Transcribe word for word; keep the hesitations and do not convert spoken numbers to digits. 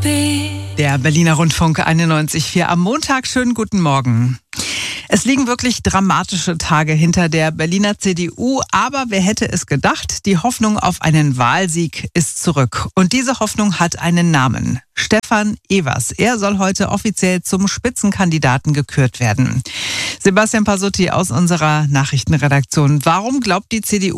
Der Berliner Rundfunk einundneunzig Komma vier am Montag. Schönen guten Morgen. Es liegen wirklich dramatische Tage hinter der Berliner C D U, aber wer hätte es gedacht, die Hoffnung auf einen Wahlsieg ist zurück. Und diese Hoffnung hat einen Namen. Stefan Evers. Er soll heute offiziell zum Spitzenkandidaten gekürt werden. Sebastian Pasutti aus unserer Nachrichtenredaktion. Warum glaubt die C D U,